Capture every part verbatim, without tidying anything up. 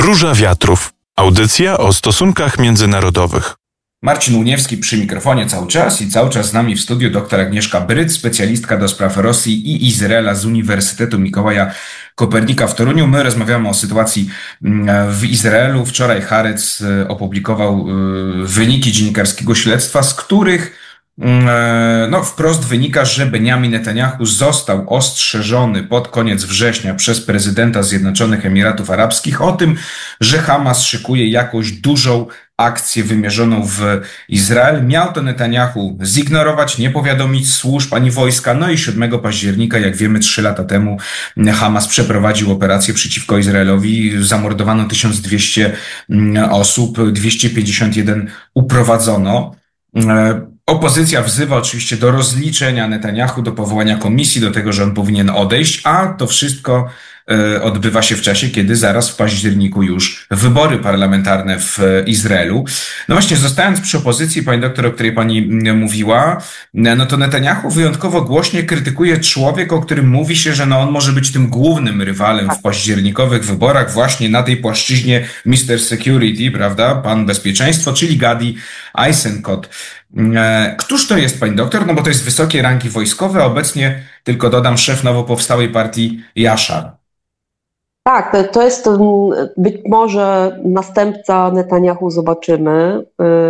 Róża Wiatrów. Audycja o stosunkach międzynarodowych. Marcin Łuniewski przy mikrofonie cały czas i cały czas z nami w studiu dr Agnieszka Bryc, specjalistka do spraw Rosji i Izraela z Uniwersytetu Mikołaja Kopernika w Toruniu. My rozmawiamy o sytuacji w Izraelu. Wczoraj Haaretz opublikował wyniki dziennikarskiego śledztwa, z których no, wprost wynika, że Benjamin Netanyahu został ostrzeżony pod koniec września przez prezydenta Zjednoczonych Emiratów Arabskich o tym, że Hamas szykuje jakąś dużą akcję wymierzoną w Izrael. Miał to Netanyahu zignorować, nie powiadomić służb ani wojska. No i siódmego października, jak wiemy, trzy lata temu Hamas przeprowadził operację przeciwko Izraelowi. Zamordowano tysiąc dwieście osób, dwieście pięćdziesiąt jeden uprowadzono. Opozycja wzywa oczywiście do rozliczenia Netanyahu, do powołania komisji, do tego, że on powinien odejść, a to wszystko odbywa się w czasie, kiedy zaraz w październiku już wybory parlamentarne w Izraelu. No właśnie, zostając przy opozycji, pani doktor, o której pani mówiła, no to Netanyahu wyjątkowo głośnie krytykuje człowiek, o którym mówi się, że no on może być tym głównym rywalem w październikowych wyborach, właśnie na tej płaszczyźnie mister Security, prawda, pan bezpieczeństwo, czyli Gadi Eisenkot. Któż to jest, pani doktor? No bo to jest wysokiej rangi wojskowy, a obecnie, tylko dodam, szef nowo powstałej partii Yashar. Tak, to jest być może następca Netanyahu, zobaczymy.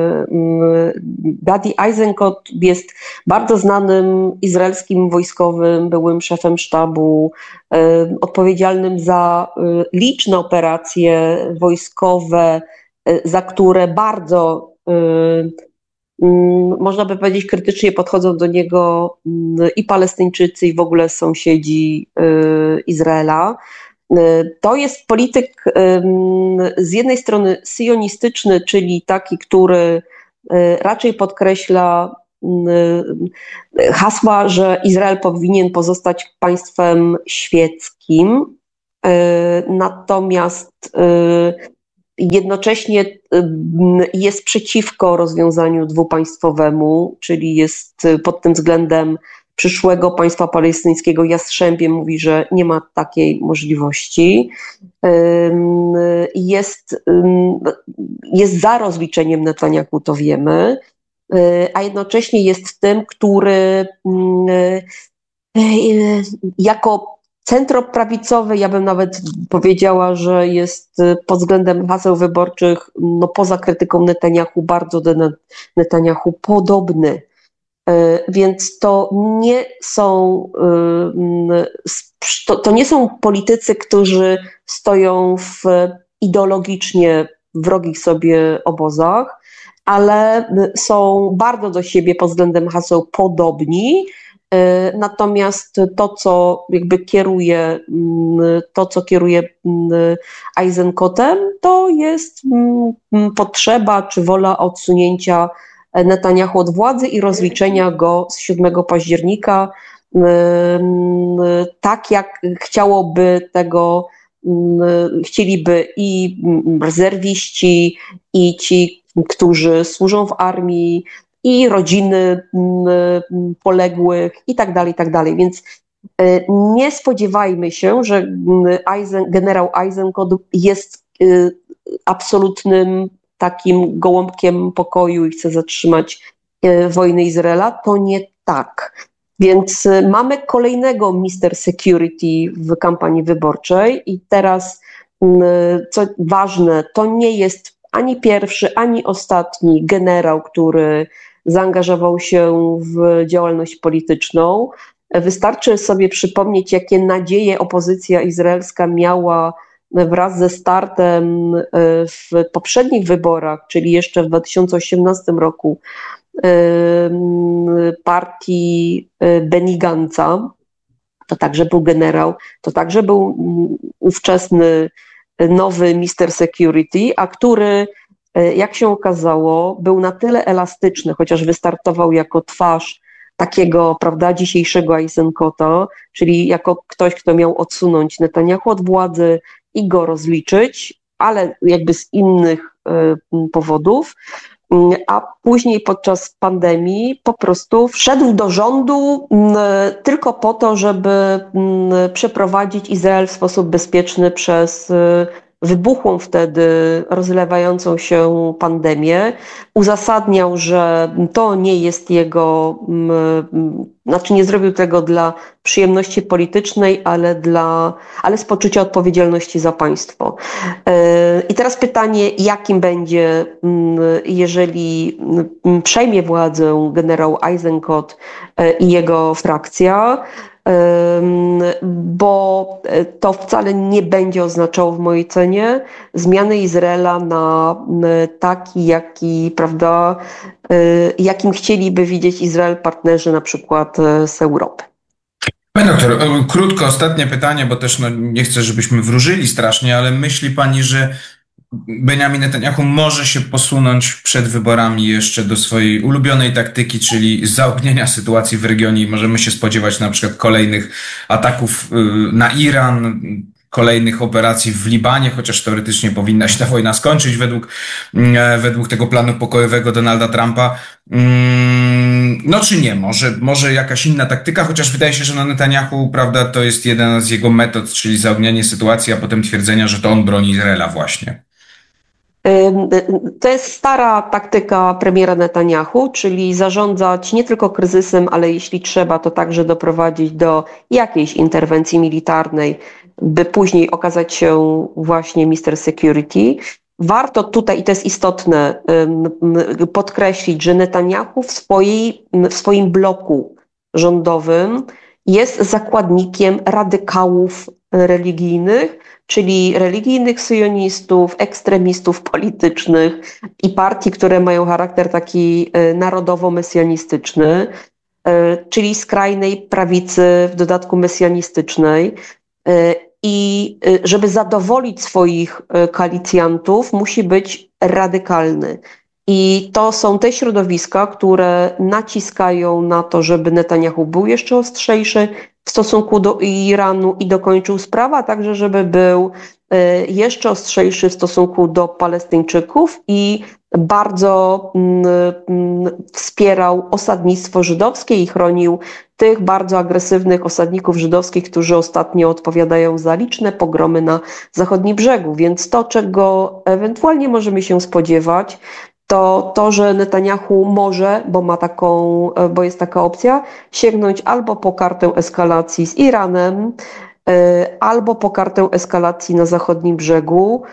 Gadi Eisenkot jest bardzo znanym izraelskim wojskowym, byłym szefem sztabu, odpowiedzialnym za liczne operacje wojskowe, za które bardzo, można by powiedzieć, krytycznie podchodzą do niego i Palestyńczycy, i w ogóle sąsiedzi Izraela. To jest polityk z jednej strony sionistyczny, czyli taki, który raczej podkreśla hasła, że Izrael powinien pozostać państwem świeckim, natomiast jednocześnie jest przeciwko rozwiązaniu dwupaństwowemu, czyli jest pod tym względem przyszłego państwa palestyńskiego jastrzębiem, mówi, że nie ma takiej możliwości. Jest, jest za rozliczeniem Netanyahu, to wiemy, a jednocześnie jest tym, który jako centroprawicowy, ja bym nawet powiedziała, że jest pod względem haseł wyborczych, no poza krytyką Netanyahu, bardzo do Netanyahu podobny. Więc to nie są, to, to nie są politycy, którzy stoją w ideologicznie wrogich sobie obozach, ale są bardzo do siebie pod względem haseł podobni. Natomiast to, co jakby kieruje, to, co kieruje Eisenkotem, to jest potrzeba czy wola odsunięcia Netanyahu od władzy i rozliczenia go z siódmego października, tak jak chciałoby tego, chcieliby i rezerwiści, i ci, którzy służą w armii, i rodziny poległych, i tak dalej, i tak dalej. Więc nie spodziewajmy się, że Eisen, generał Eisenkot jest absolutnym takim gołąbkiem pokoju i chce zatrzymać wojnę Izraela. To nie tak. Więc mamy kolejnego mister Security w kampanii wyborczej i teraz, co ważne, to nie jest ani pierwszy, ani ostatni generał, który zaangażował się w działalność polityczną. Wystarczy sobie przypomnieć, jakie nadzieje opozycja izraelska miała wraz ze startem w poprzednich wyborach, czyli jeszcze w dwa tysiące osiemnastym roku, partii Benny Gantza. To także był generał, to także był ówczesny nowy mister Security, a który, jak się okazało, był na tyle elastyczny, chociaż wystartował jako twarz takiego, prawda, dzisiejszego Eisenkota, czyli jako ktoś, kto miał odsunąć Netanyahu od władzy i go rozliczyć, ale jakby z innych y, powodów, a później podczas pandemii po prostu wszedł do rządu y, tylko po to, żeby y, przeprowadzić Izrael w sposób bezpieczny przez y, wybuchłą wtedy rozlewającą się pandemię. Uzasadniał, że to nie jest jego, znaczy nie zrobił tego dla przyjemności politycznej, ale, dla, ale z poczucia odpowiedzialności za państwo. I teraz pytanie, jakim będzie, jeżeli przejmie władzę generał Eisenkot i jego frakcja, bo to wcale nie będzie oznaczało w mojej ocenie zmiany Izraela na taki, jaki, prawda, jakim chcieliby widzieć Izrael partnerzy na przykład z Europy. Pani doktor, krótko ostatnie pytanie, bo też no, nie chcę, żebyśmy wróżyli strasznie, ale myśli pani, że Benjamin Netanyahu może się posunąć przed wyborami jeszcze do swojej ulubionej taktyki, czyli zaognienia sytuacji w regionie i możemy się spodziewać na przykład kolejnych ataków na Iran, kolejnych operacji w Libanie, chociaż teoretycznie powinna się ta wojna skończyć według, według tego planu pokojowego Donalda Trumpa. No czy nie? Może, może jakaś inna taktyka, chociaż wydaje się, że na Netanyahu, prawda, to jest jedna z jego metod, czyli zaognianie sytuacji, a potem twierdzenia, że to on broni Izraela właśnie. To jest stara taktyka premiera Netanyahu, czyli zarządzać nie tylko kryzysem, ale jeśli trzeba, to także doprowadzić do jakiejś interwencji militarnej, by później okazać się właśnie mister Security. Warto tutaj, i to jest istotne, podkreślić, że Netanyahu w, swojej, w swoim bloku rządowym jest zakładnikiem radykałów religijnych, czyli religijnych syjonistów, ekstremistów politycznych i partii, które mają charakter taki narodowo-mesjanistyczny, czyli skrajnej prawicy, w dodatku mesjanistycznej. I żeby zadowolić swoich koalicjantów, musi być radykalny. I to są te środowiska, które naciskają na to, żeby Netanyahu był jeszcze ostrzejszy w stosunku do Iranu i dokończył sprawę, a także żeby był jeszcze ostrzejszy w stosunku do Palestyńczyków i bardzo wspierał osadnictwo żydowskie i chronił tych bardzo agresywnych osadników żydowskich, którzy ostatnio odpowiadają za liczne pogromy na zachodnim brzegu. Więc to, czego ewentualnie możemy się spodziewać, to to, że Netanyahu może, bo ma taką, bo jest taka opcja, sięgnąć albo po kartę eskalacji z Iranem, albo po kartę eskalacji na zachodnim brzegu.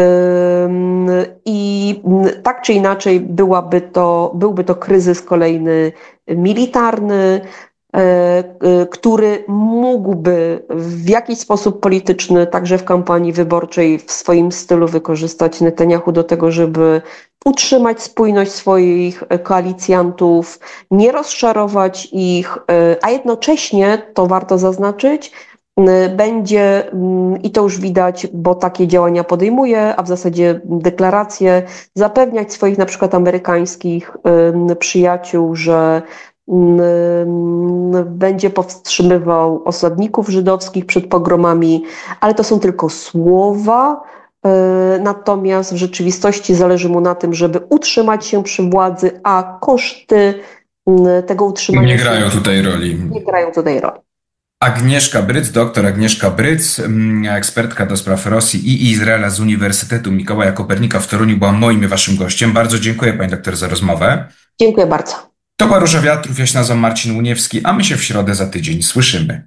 I tak czy inaczej byłaby to, byłby to kryzys kolejny militarny, który mógłby w jakiś sposób polityczny, także w kampanii wyborczej w swoim stylu wykorzystać Netanyahu do tego, żeby utrzymać spójność swoich koalicjantów, nie rozczarować ich, a jednocześnie, to warto zaznaczyć, będzie, i to już widać, bo takie działania podejmuje, a w zasadzie deklaracje, zapewniać swoich na przykład amerykańskich przyjaciół, że będzie powstrzymywał osadników żydowskich przed pogromami, ale to są tylko słowa, natomiast w rzeczywistości zależy mu na tym, żeby utrzymać się przy władzy, a koszty tego utrzymania nie grają tutaj roli. Nie grają tutaj roli. Agnieszka Bryc, doktor Agnieszka Bryc, ekspertka do spraw Rosji i Izraela z Uniwersytetu Mikołaja Kopernika w Toruniu, była moim i waszym gościem. Bardzo dziękuję pani doktor za rozmowę. Dziękuję bardzo. To była Róża Wiatrów, ja się nazywam Marcin Łuniewski, a my się w środę za tydzień słyszymy.